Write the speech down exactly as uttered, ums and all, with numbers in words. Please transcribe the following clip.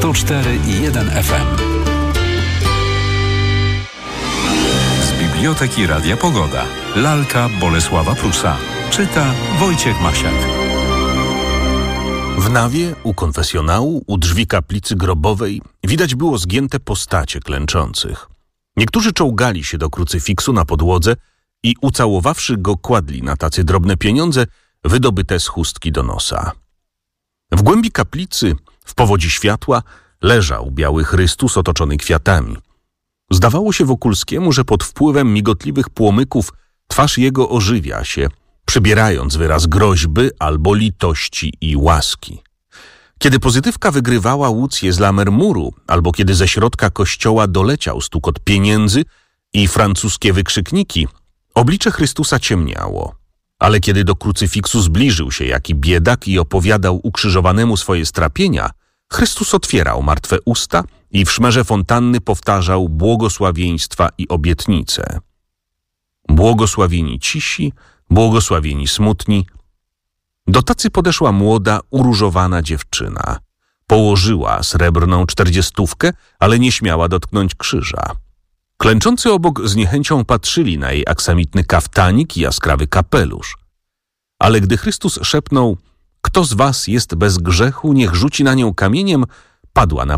sto cztery i jeden F M. Z Biblioteki Radia Pogoda. Lalka Bolesława Prusa. Czyta Wojciech Masiak. W nawie, u konfesjonału, u drzwi kaplicy grobowej widać było zgięte postacie klęczących. Niektórzy czołgali się do krucyfiksu na podłodze i ucałowawszy go kładli na tacy drobne pieniądze wydobyte z chustki do nosa. W głębi kaplicy, w powodzi światła, leżał biały Chrystus otoczony kwiatami. Zdawało się Wokulskiemu, że pod wpływem migotliwych płomyków twarz jego ożywia się, przybierając wyraz groźby albo litości i łaski. Kiedy pozytywka wygrywała łucję z lamermuru, albo kiedy ze środka kościoła doleciał stukot pieniędzy i francuskie wykrzykniki, oblicze Chrystusa ciemniało. Ale kiedy do krucyfiksu zbliżył się jaki biedak i opowiadał ukrzyżowanemu swoje strapienia, Chrystus otwierał martwe usta i w szmerze fontanny powtarzał błogosławieństwa i obietnice. Błogosławieni cisi, błogosławieni smutni. Do tacy podeszła młoda, uróżowana dziewczyna. Położyła srebrną czterdziestówkę, ale nie śmiała dotknąć krzyża. Klęczący obok z niechęcią patrzyli na jej aksamitny kaftanik i jaskrawy kapelusz. Ale gdy Chrystus szepnął: „Kto z was jest bez grzechu, niech rzuci na nią kamieniem”, padła na